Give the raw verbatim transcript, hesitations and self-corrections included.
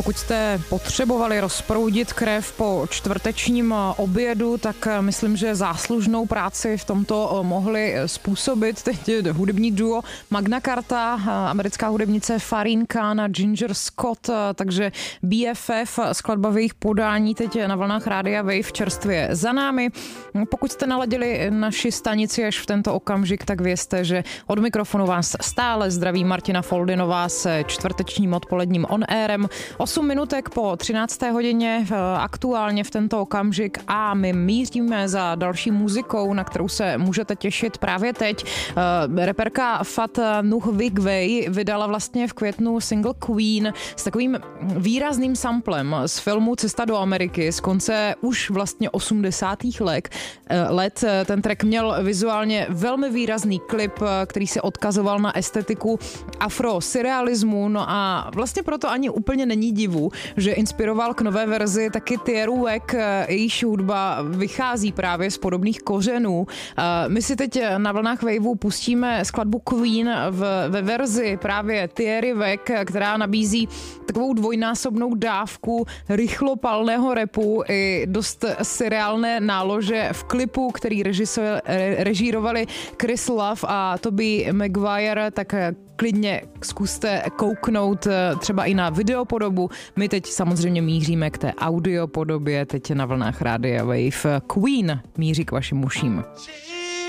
Pokud jste potřebovali rozproudit krev po čtvrtečním obědu, tak myslím, že záslužnou práci v tomto mohli způsobit teď hudební duo Magna Carta, americká hudebnice Farine Khan a Ginger Scott, takže B F F, skladba v jejich podání teď na vlnách Rádia Wave čerstvě za námi. Pokud jste naladili naši stanici až v tento okamžik, tak vězte, že od mikrofonu vás stále zdraví Martina Foldinová se čtvrtečním odpoledním on-airem. osm minutek po třinácté hodině aktuálně v tento okamžik a my míříme za další muzikou, na kterou se můžete těšit právě teď. Reperka Fat Nuh Wigway vydala vlastně v květnu single Queen s takovým výrazným samplem z filmu Cesta do Ameriky z konce už vlastně osmdesátých let. let. Ten track měl vizuálně velmi výrazný klip, který se odkazoval na estetiku afrosurrealismu, no a vlastně proto ani úplně není divu, že inspiroval k nové verzi taky Tierru Wack, jejíž hudba vychází právě z podobných kořenů. My si teď na vlnách Waveu pustíme skladbu Queen v, ve verzi právě Tierry Wack, která nabízí takovou dvojnásobnou dávku rychlopalného rapu i dost seriálné nálože v klipu, který režírovali Chris Love a Tobey Maguire, tak klidně zkuste kouknout třeba i na videopodobu. My teď samozřejmě míříme k té audiopodobě, teď na vlnách Rádia Wave. Queen míří k vašim uším.